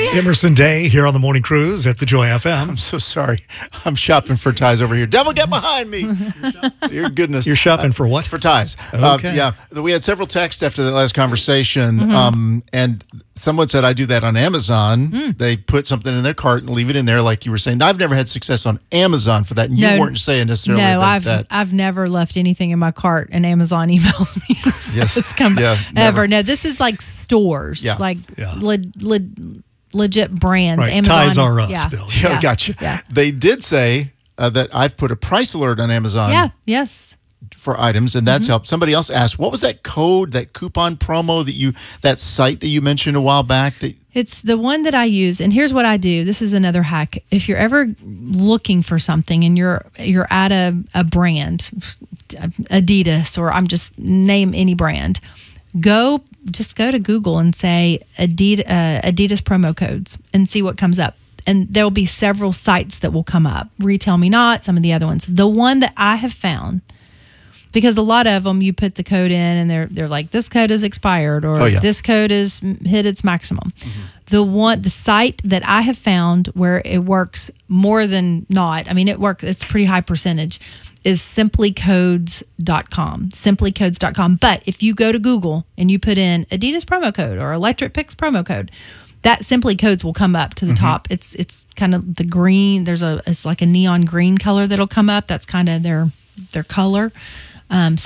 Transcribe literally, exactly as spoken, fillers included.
Emerson Day here on the Morning Cruise at the Joy F M. I'm so sorry. I'm shopping for ties over here. Devil, get behind me. Your goodness. You're shopping for what? For ties. Okay. Uh, yeah. We had several texts after the last conversation, Mm-hmm. um, and someone said, I do that on Amazon. Mm. They put something in their cart and leave it in there, like you were saying. I've never had success on Amazon for that, and No. you weren't saying necessarily No, that. I've that. I've never left anything in my cart, and Amazon emails me. Yes. It's come Yeah, ever. never. No, this is like stores, Yeah. like Yeah. le- le- legit brands. Right. Amazon Ties is, are us, yeah. Bill. Yeah, Yeah. gotcha. Yeah. They did say uh, that I've put a price alert on Amazon. Yeah. Yes. For items, and that's Mm-hmm. helped. Somebody else asked, what was that code, that coupon promo that you, that site that you mentioned a while back? That It's the one that I use, and here's what I do. This is another hack. If you're ever looking for something and you're you're at a, a brand, Adidas, or I'm just name any brand, go just go to Google and say Adidas, uh, Adidas promo codes and see what comes up. And there will be several sites that will come up. Retail Me Not, some of the other ones. The one that I have found, because a lot of them, you put the code in and they're they're like, this code is expired, or Oh, yeah. this code is hit its maximum. Mm-hmm. The one, the site that I have found where it works more than not, I mean, it works, it's a pretty high percentage, is simply codes dot com. simply codes dot com. But if you go to Google and you put in Adidas promo code or Electric Picks promo code, that Simply Codes will come up to the Mm-hmm. top. It's it's kind of the green. There's a it's like a neon green color that'll come up. That's kind of their their color. Um,